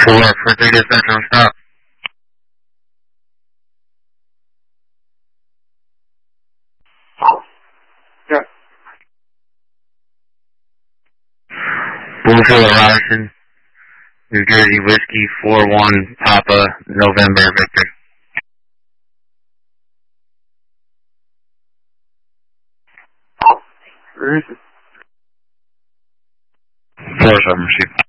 4 for 3 dispatch on stop. Yeah. Bullfield Ryerson, New Jersey Whiskey 41 Papa November Victor. Where is it? 4-7 receive.